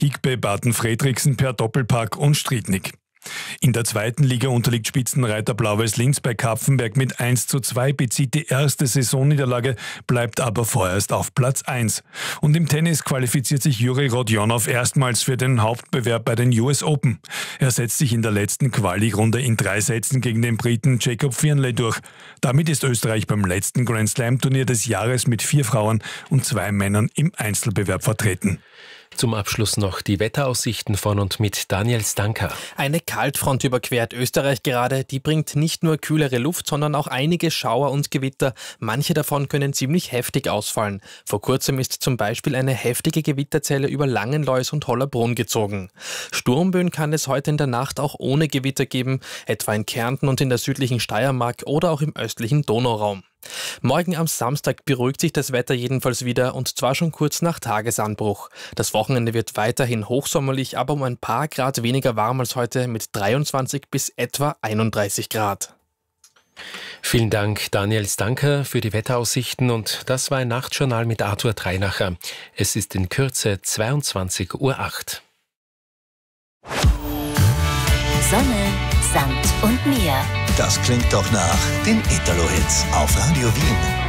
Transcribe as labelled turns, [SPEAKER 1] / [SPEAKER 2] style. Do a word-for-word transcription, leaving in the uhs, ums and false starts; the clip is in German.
[SPEAKER 1] Higbe, Baden-Fredriksen per Doppelpack und Striednik. In der zweiten Liga unterliegt Spitzenreiter Blau-Weiß Linz bei Kapfenberg mit eins zu zwei, bezieht die erste Saisonniederlage, bleibt aber vorerst auf Platz eins. Und im Tennis qualifiziert sich Juri Rodionov erstmals für den Hauptbewerb bei den U S Open. Er setzt sich in der letzten Quali-Runde in drei Sätzen gegen den Briten Jacob Fearnley durch. Damit ist Österreich beim letzten Grand Slam-Turnier des Jahres mit vier Frauen und zwei Männern im Einzelbewerb vertreten.
[SPEAKER 2] Zum Abschluss noch die Wetteraussichten von und mit Daniel Stanker.
[SPEAKER 3] Eine Kaltfront überquert Österreich gerade. Die bringt nicht nur kühlere Luft, sondern auch einige Schauer und Gewitter. Manche davon können ziemlich heftig ausfallen. Vor kurzem ist zum Beispiel eine heftige Gewitterzelle über Langenlois und Hollabrunn gezogen. Sturmböen kann es heute in der Nacht auch ohne Gewitter geben, etwa in Kärnten und in der südlichen Steiermark oder auch im östlichen Donauraum. Morgen am Samstag beruhigt sich das Wetter jedenfalls wieder, und zwar schon kurz nach Tagesanbruch. Das Wochenende wird weiterhin hochsommerlich, aber um ein paar Grad weniger warm als heute mit dreiundzwanzig bis etwa einunddreißig Grad.
[SPEAKER 2] Vielen Dank, Daniel Stanker, für die Wetteraussichten, und das war ein Nachtjournal mit Arthur Treinacher. Es ist in Kürze zweiundzwanzig Uhr acht.
[SPEAKER 4] Sonne, Sand und Meer.
[SPEAKER 5] Das klingt doch nach den Italo-Hits auf Radio Wien.